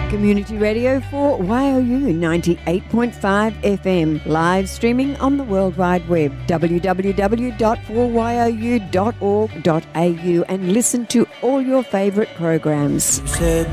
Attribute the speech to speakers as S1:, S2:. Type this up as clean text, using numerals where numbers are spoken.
S1: Community radio for YOU 98.5 FM. Live streaming on the World Wide Web. www.4you.org.au and listen to all your favourite programs.